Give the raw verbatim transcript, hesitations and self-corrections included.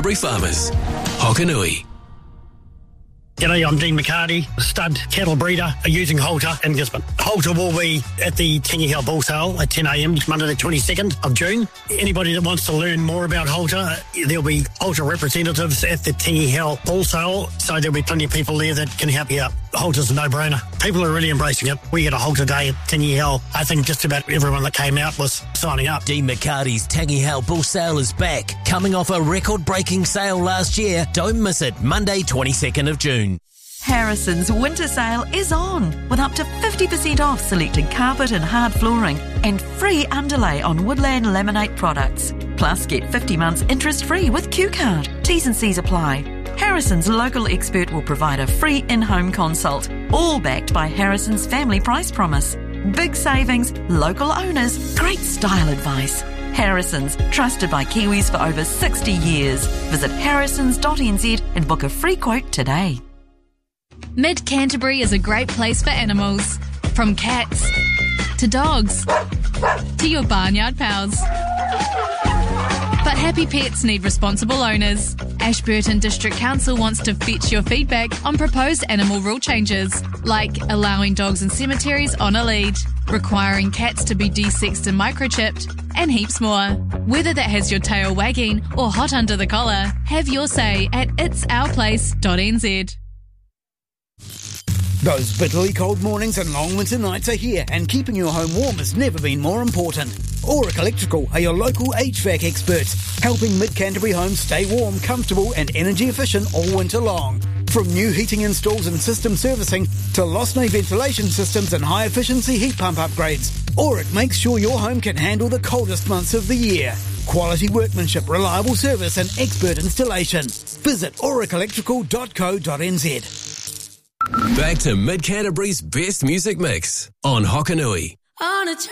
Canterbury farmers. Hokanui. G'day, I'm Dean McCarty, stud cattle breeder using Halter in Gisborne. Halter will be at the Tangy Hill Bull Sale at ten a.m. Monday the twenty-second of June. Anybody that wants to learn more about Halter, there'll be Halter representatives at the Tangy Hill Bull Sale, so there'll be plenty of people there that can help you out. Halter's a no-brainer. People are really embracing it. We had a Halter day at Tangy Hill. I think just about everyone that came out was signing up. Dean McCarty's Tangy Hill Bull Sale is back. Coming off a record-breaking sale last year, don't miss it, Monday twenty-second of June. Harrison's winter sale is on with up to fifty percent off selected carpet and hard flooring and free underlay on Woodland Laminate products. Plus, get fifty months interest-free with Q Card. T's and C's apply. Harrison's local expert will provide a free in-home consult, all backed by Harrison's family price promise. Big savings, local owners, great style advice. Harrison's, trusted by Kiwis for over sixty years. Visit harrisons dot n z and book a free quote today. Mid Canterbury is a great place for animals, from cats to dogs to your barnyard pals. But happy pets need responsible owners. Ashburton District Council wants to fetch your feedback on proposed animal rule changes, like allowing dogs in cemeteries on a lead, requiring cats to be desexed and microchipped, and heaps more. Whether that has your tail wagging or hot under the collar, have your say at its our place dot n z. Those bitterly cold mornings and long winter nights are here, and keeping your home warm has never been more important. Auric Electrical are your local H V A C experts, helping Mid-Canterbury homes stay warm, comfortable and energy efficient all winter long. From new heating installs and system servicing to lost-no ventilation systems and high-efficiency heat pump upgrades, Auric makes sure your home can handle the coldest months of the year. Quality workmanship, reliable service and expert installation. Visit auric electrical dot co dot n z. Back to Mid Canterbury's best music mix on Hokanui. On a